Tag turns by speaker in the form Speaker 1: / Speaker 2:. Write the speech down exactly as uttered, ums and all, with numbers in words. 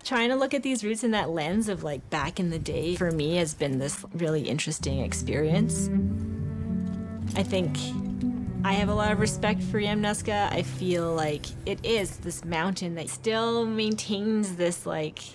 Speaker 1: Trying to look at these roots in that lens of like back in the day for me has been this really interesting experience. I think I have a lot of respect for Yamnuska. I feel like it is this mountain that still maintains this like